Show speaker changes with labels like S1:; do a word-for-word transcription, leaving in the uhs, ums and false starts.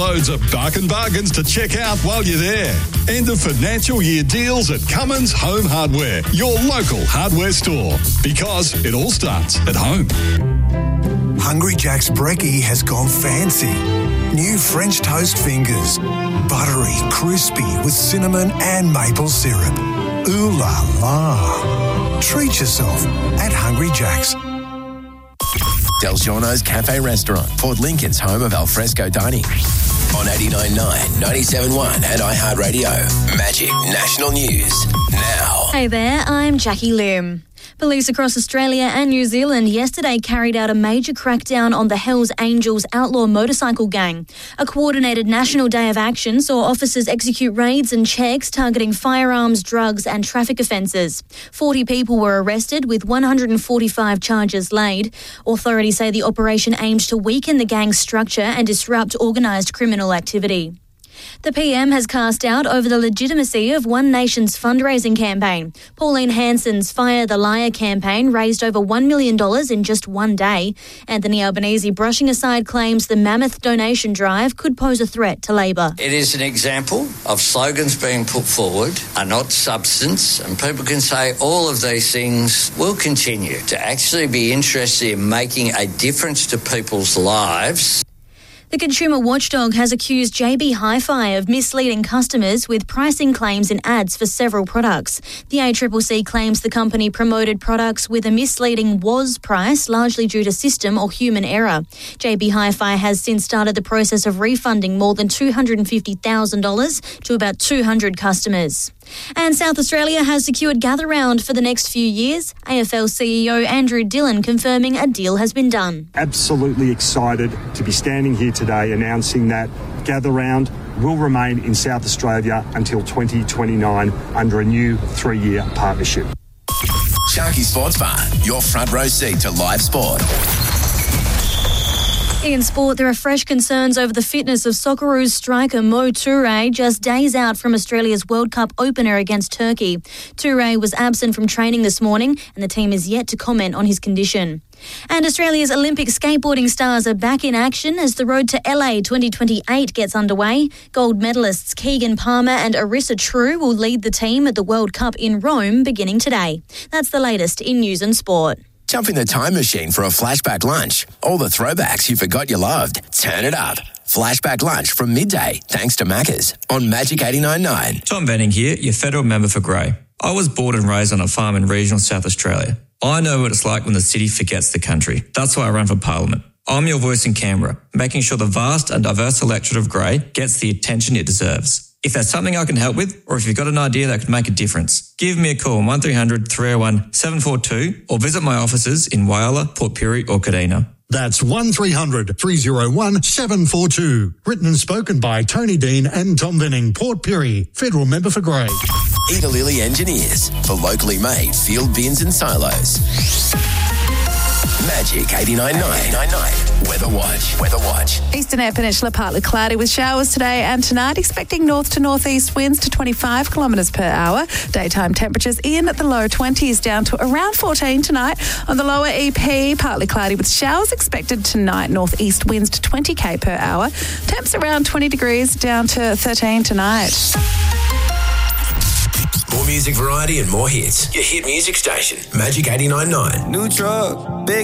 S1: loads of bargain bargains to check out while you're there. End of financial year deals at Cummins Home Hardware, your local hardware store. Because it all starts at home.
S2: Hungry Jack's brekkie has gone fancy. New French toast fingers. Buttery, crispy with cinnamon and maple syrup. Ooh la la. Treat yourself at Hungry Jack's.
S3: Del Giorno's Cafe Restaurant, Port Lincoln's home of alfresco dining. On eighty-nine point nine, ninety-seven point one and iHeartRadio. Magic National News now.
S4: Hey there, I'm Jackie Lim. Police across Australia and New Zealand yesterday carried out a major crackdown on the Hells Angels outlaw motorcycle gang. A coordinated national day of action saw officers execute raids and checks targeting firearms, drugs and traffic offences. forty people were arrested with one hundred forty-five charges laid. Authorities say the operation aimed to weaken the gang's structure and disrupt organised criminal activity. The P M has cast doubt over the legitimacy of One Nation's fundraising campaign. Pauline Hanson's Fire the Liar campaign raised over one million dollars in just one day. Anthony Albanese brushing aside claims the mammoth donation drive could pose a threat to Labor.
S5: It is an example of slogans being put forward are not substance, and people can say all of these things will continue. To actually be interested in making a difference to people's lives.
S4: The consumer watchdog has accused J B Hi-Fi of misleading customers with pricing claims in ads for several products. The A C C C claims the company promoted products with a misleading was price, largely due to system or human error. J B Hi-Fi has since started the process of refunding more than two hundred fifty thousand dollars to about two hundred customers. And South Australia has secured Gather Round for the next few years. A F L C E O Andrew Dillon confirming a deal has been done.
S6: Absolutely excited to be standing here today announcing that Gather Round will remain in South Australia until twenty twenty-nine under a new three-year partnership.
S3: Sharky Sports Bar, your front row seat to live sport.
S4: In sport, there are fresh concerns over the fitness of Socceroos striker Mo Toure, just days out from Australia's World Cup opener against Turkey. Toure was absent from training this morning, and the team is yet to comment on his condition. And Australia's Olympic skateboarding stars are back in action as the road to L A twenty twenty-eight gets underway. Gold medalists Keegan Palmer and Arissa True will lead the team at the World Cup in Rome beginning today. That's the latest in news and sport.
S3: Jump in the time machine for a flashback lunch. All the throwbacks you forgot you loved. Turn it up. Flashback lunch from midday, thanks to Macca's on Magic eighty-nine point nine.
S7: Tom Venning here, your federal member for Grey. I was born and raised on a farm in regional South Australia. I know what it's like when the city forgets the country. That's why I run for Parliament. I'm your voice in Canberra, making sure the vast and diverse electorate of Grey gets the attention it deserves. If there's something I can help with, or if you've got an idea that could make a difference, give me a call on one three hundred, three oh one, seven four two or visit my offices in Whyalla, Port Pirie or Kadina.
S8: That's one three hundred, three oh one, seven four two. Written and spoken by Tony Dean and Tom Venning, Port Pirie, federal member for Grey.
S3: Eda Lilly Engineers for locally made field bins and silos. Magic eighty-nine point nine. Weather Watch. Weather Watch.
S9: Eastern Air Peninsula partly cloudy with showers today and tonight. Expecting north to northeast winds to twenty-five kilometres per hour. Daytime temperatures in at the low twenties down to around fourteen tonight. On the lower E P, partly cloudy with showers expected tonight. Northeast winds to twenty k per hour. Temps around twenty degrees down to thirteen tonight.
S3: More music variety and more hits. Your hit music station. Magic eighty-nine point nine.
S10: New truck, big